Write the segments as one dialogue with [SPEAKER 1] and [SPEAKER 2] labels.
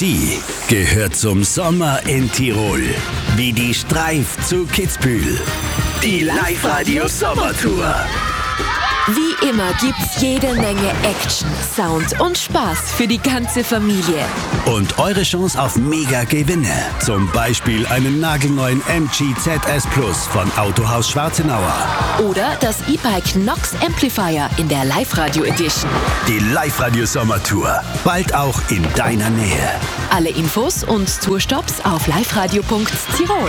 [SPEAKER 1] Sie gehört zum Sommer in Tirol. Wie die Streif zu Kitzbühel. Die Live-Radio Sommertour.
[SPEAKER 2] Wie immer gibt's jede Menge Action, Sound und Spaß für die ganze Familie.
[SPEAKER 1] Und eure Chance auf Mega-Gewinne. Zum Beispiel einen nagelneuen MG ZS Plus von Autohaus Schwarzenauer.
[SPEAKER 2] Oder das E-Bike Nox Amplifier in der Live-Radio Edition.
[SPEAKER 1] Die Live-Radio Sommertour. Bald auch in deiner Nähe.
[SPEAKER 2] Alle Infos und Tourstops auf liveradio.tirol.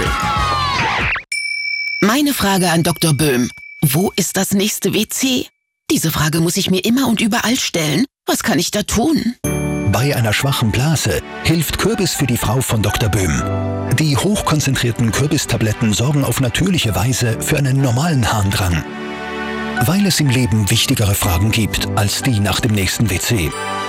[SPEAKER 3] Meine Frage an Dr. Böhm. Wo ist das nächste WC? Diese Frage muss ich mir immer und überall stellen. Was kann ich da tun?
[SPEAKER 4] Bei einer schwachen Blase hilft Kürbis für die Frau von Dr. Böhm. Die hochkonzentrierten Kürbistabletten sorgen auf natürliche Weise für einen normalen Harndrang. Weil es im Leben wichtigere Fragen gibt als die nach dem nächsten WC.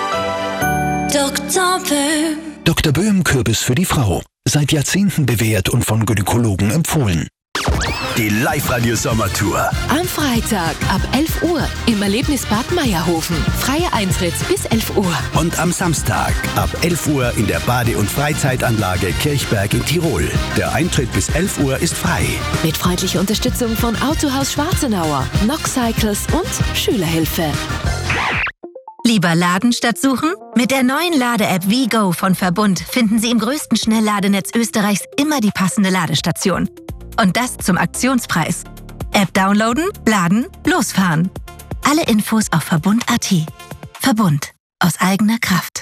[SPEAKER 5] Dr. Böhm.
[SPEAKER 4] Dr. Böhm Kürbis für die Frau. Seit Jahrzehnten bewährt und von Gynäkologen empfohlen.
[SPEAKER 1] Die Live-Radio Sommertour.
[SPEAKER 2] Am Freitag ab 11 Uhr im Erlebnisbad Meierhofen. Freier Eintritt bis 11 Uhr.
[SPEAKER 1] Und am Samstag ab 11 Uhr in der Bade- und Freizeitanlage Kirchberg in Tirol. Der Eintritt bis 11 Uhr ist frei.
[SPEAKER 2] Mit freundlicher Unterstützung von Autohaus Schwarzenauer, Nox Cycles und Schülerhilfe.
[SPEAKER 6] Lieber laden statt suchen? Mit der neuen Lade-App WeGo von Verbund finden Sie im größten Schnellladenetz Österreichs immer die passende Ladestation. Und das zum Aktionspreis. App downloaden, laden, losfahren. Alle Infos auf Verbund.at. Verbund. Aus eigener Kraft.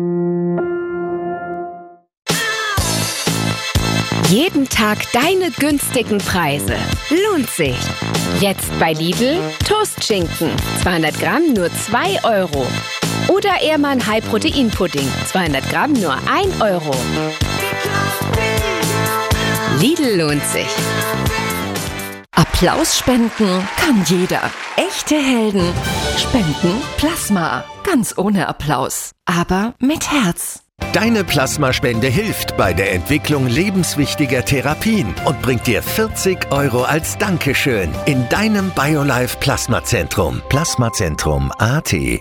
[SPEAKER 7] Jeden Tag deine günstigen Preise. Lohnt sich. Jetzt bei Lidl Toastschinken. 200 Gramm nur 2 Euro. Oder Ehrmann High Protein Pudding. 200 Gramm nur 1 Euro. Lidl lohnt sich.
[SPEAKER 2] Applaus spenden kann jeder. Echte Helden spenden Plasma. Ganz ohne Applaus, aber mit Herz.
[SPEAKER 8] Deine Plasmaspende hilft bei der Entwicklung lebenswichtiger Therapien und bringt dir 40 Euro als Dankeschön in deinem BioLife Plasmazentrum. Plasmazentrum.at.
[SPEAKER 9] Ja,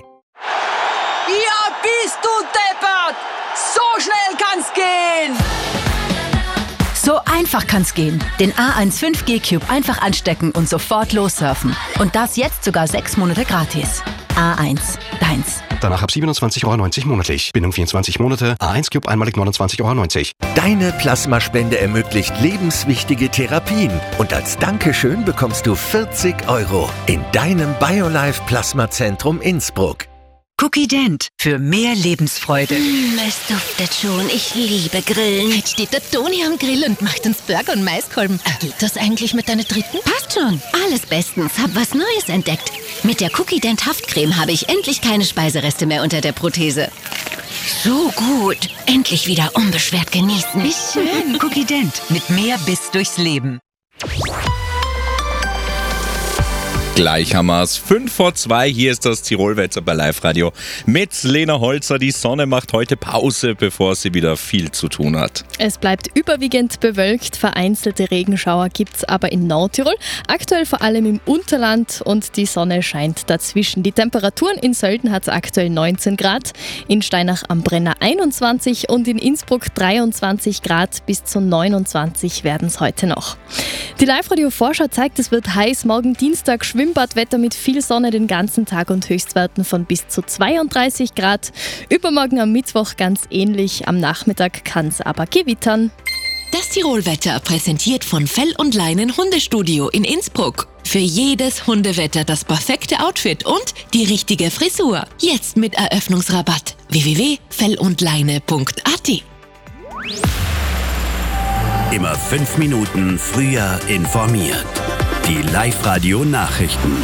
[SPEAKER 9] bist du deppert! So schnell kann's gehen!
[SPEAKER 10] So einfach kann's gehen. Den A1 5G Cube einfach anstecken und sofort lossurfen. Und das jetzt sogar 6 Monate gratis. A1, deins.
[SPEAKER 11] Danach ab 27,90 Euro monatlich. Bindung 24 Monate. A1 Cube einmalig 29,90 Euro.
[SPEAKER 8] Deine Plasmaspende ermöglicht lebenswichtige Therapien. Und als Dankeschön bekommst du 40 Euro in deinem BioLife Plasmazentrum Innsbruck.
[SPEAKER 12] Cookie Dent für mehr Lebensfreude.
[SPEAKER 13] Es duftet schon. Ich liebe Grillen.
[SPEAKER 14] Jetzt steht der Toni am Grill und macht uns Burger und Maiskolben. Geht das eigentlich mit deiner dritten?
[SPEAKER 13] Passt schon. Alles bestens. Hab was Neues entdeckt. Mit der Cookie Dent Haftcreme habe ich endlich keine Speisereste mehr unter der Prothese. So gut. Endlich wieder unbeschwert genießen.
[SPEAKER 12] Wie schön. Cookie Dent mit mehr Biss durchs Leben.
[SPEAKER 15] Gleich haben wir es. 5:02, hier ist das Tirolwetter bei Live-Radio mit Lena Holzer. Die Sonne macht heute Pause, bevor sie wieder viel zu tun hat.
[SPEAKER 16] Es bleibt überwiegend bewölkt, vereinzelte Regenschauer gibt es aber in Nordtirol. Aktuell vor allem im Unterland und die Sonne scheint dazwischen. Die Temperaturen in Sölden hat es aktuell 19 Grad, in Steinach am Brenner 21 und in Innsbruck 23 Grad, bis zu 29 werden es heute noch. Die Live-Radio-Vorschau zeigt, es wird heiß. Morgen Dienstag Schwimmbadwetter mit viel Sonne den ganzen Tag und Höchstwerten von bis zu 32 Grad. Übermorgen am Mittwoch ganz ähnlich. Am Nachmittag kann es aber gewittern.
[SPEAKER 2] Das Tirolwetter präsentiert von Fell und Leinen Hundestudio in Innsbruck. Für jedes Hundewetter das perfekte Outfit und die richtige Frisur. Jetzt mit Eröffnungsrabatt. www.fellundleine.at.
[SPEAKER 1] Immer 5 Minuten früher informiert. Die Live-Radio-Nachrichten.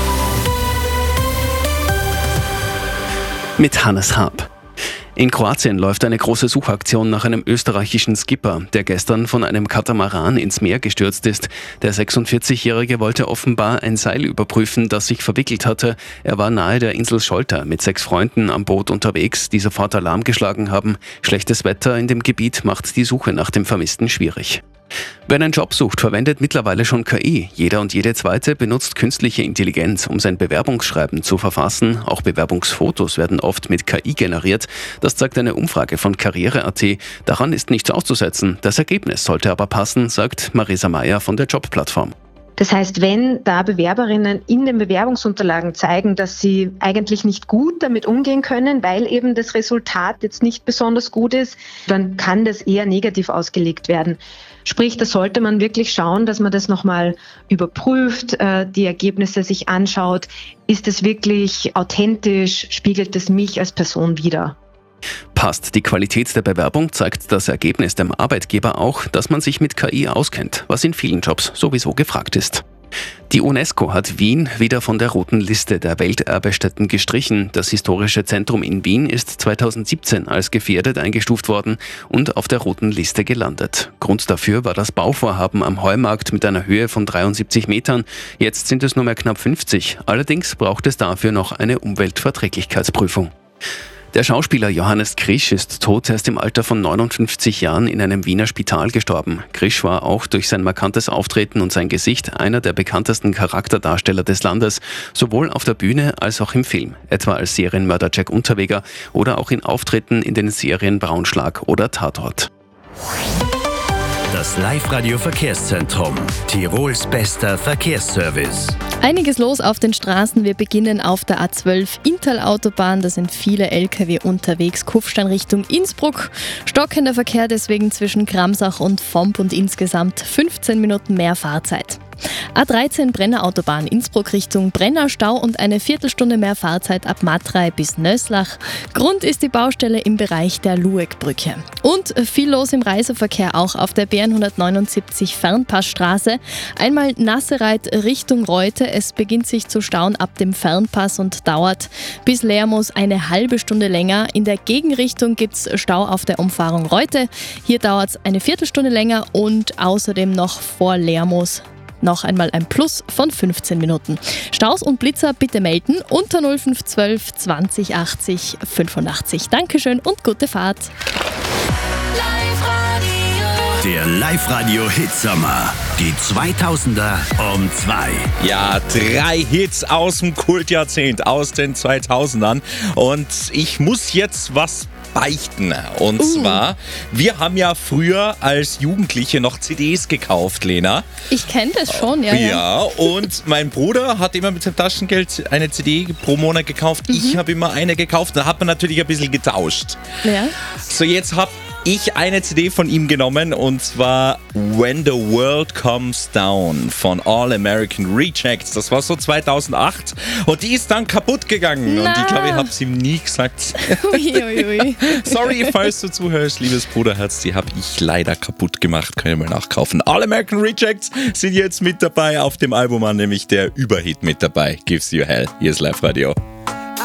[SPEAKER 17] Mit Hannes Haab. In Kroatien läuft eine große Suchaktion nach einem österreichischen Skipper, der gestern von einem Katamaran ins Meer gestürzt ist. Der 46-Jährige wollte offenbar ein Seil überprüfen, das sich verwickelt hatte. Er war nahe der Insel Scholta mit 6 Freunden am Boot unterwegs, die sofort Alarm geschlagen haben. Schlechtes Wetter in dem Gebiet macht die Suche nach dem Vermissten schwierig. Wer einen Job sucht, verwendet mittlerweile schon KI. Jeder und jede Zweite benutzt künstliche Intelligenz, um sein Bewerbungsschreiben zu verfassen. Auch Bewerbungsfotos werden oft mit KI generiert. Das zeigt eine Umfrage von Karriere.at. Daran ist nichts auszusetzen. Das Ergebnis sollte aber passen, sagt Marisa Meyer von der Jobplattform.
[SPEAKER 5] Das heißt, wenn da Bewerberinnen in den Bewerbungsunterlagen zeigen, dass sie eigentlich nicht gut damit umgehen können, weil eben das Resultat jetzt nicht besonders gut ist, dann kann das eher negativ ausgelegt werden. Sprich, da sollte man wirklich schauen, dass man das nochmal überprüft, die Ergebnisse sich anschaut. Ist es wirklich authentisch? Spiegelt es mich als Person wider?
[SPEAKER 17] Passt die Qualität der Bewerbung, zeigt das Ergebnis dem Arbeitgeber auch, dass man sich mit KI auskennt, was in vielen Jobs sowieso gefragt ist. Die UNESCO hat Wien wieder von der roten Liste der Welterbestätten gestrichen. Das historische Zentrum in Wien ist 2017 als gefährdet eingestuft worden und auf der roten Liste gelandet. Grund dafür war das Bauvorhaben am Heumarkt mit einer Höhe von 73 Metern. Jetzt sind es nur mehr knapp 50. Allerdings braucht es dafür noch eine Umweltverträglichkeitsprüfung. Der Schauspieler Johannes Krisch ist tot. Er ist im Alter von 59 Jahren in einem Wiener Spital gestorben. Krisch war auch durch sein markantes Auftreten und sein Gesicht einer der bekanntesten Charakterdarsteller des Landes, sowohl auf der Bühne als auch im Film, etwa als Serienmörder Jack Unterweger oder auch in Auftritten in den Serien Braunschlag oder Tatort.
[SPEAKER 1] Das Live-Radio-Verkehrszentrum. Tirols bester Verkehrsservice.
[SPEAKER 16] Einiges los auf den Straßen. Wir beginnen auf der A12 Inntal-Autobahn. Da sind viele LKW unterwegs. Kufstein Richtung Innsbruck. Stockender Verkehr deswegen zwischen Gramsach und Vomp und insgesamt 15 Minuten mehr Fahrzeit. A13 Brenner-Autobahn Innsbruck Richtung Brenner, Stau und eine Viertelstunde mehr Fahrzeit ab Matrei bis Nöslach. Grund ist die Baustelle im Bereich der Lueckbrücke. Und viel los im Reiseverkehr auch auf der BN179 Fernpassstraße. Einmal Nassereit Richtung Reute. Es beginnt sich zu stauen ab dem Fernpass und dauert bis Lermoos eine halbe Stunde länger. In der Gegenrichtung gibt es Stau auf der Umfahrung Reute. Hier dauert es eine Viertelstunde länger und außerdem noch vor Lermoos noch einmal ein Plus von 15 Minuten. Staus und Blitzer bitte melden unter 0512 20 80 85. Dankeschön und gute Fahrt.
[SPEAKER 1] Der Live-Radio-Hitsommer. Die 2000er um 2.
[SPEAKER 15] Ja, 3 Hits aus dem Kultjahrzehnt, aus den 2000ern. Und ich muss jetzt was beichten. Und zwar, wir haben ja früher als Jugendliche noch CDs gekauft, Lena.
[SPEAKER 16] Ich kenne das schon, ja.
[SPEAKER 15] Ja, und mein Bruder hat immer mit seinem Taschengeld eine CD pro Monat gekauft. Ich habe immer eine gekauft. Da hat man natürlich ein bisschen getauscht.
[SPEAKER 16] Ja.
[SPEAKER 15] So, jetzt habe ich eine CD von ihm genommen und zwar When the World Comes Down von All American Rejects. Das war so 2008 und die ist dann kaputt gegangen. Und ich glaube, ich habe es ihm nie gesagt.
[SPEAKER 16] Uiuiui.
[SPEAKER 15] Sorry, falls du zuhörst, liebes Bruderherz, die habe ich leider kaputt gemacht. Könnt ihr mal nachkaufen. All American Rejects sind jetzt mit dabei auf dem Album, nämlich der Überhit mit dabei. Gives You Hell. Hier ist Live Radio.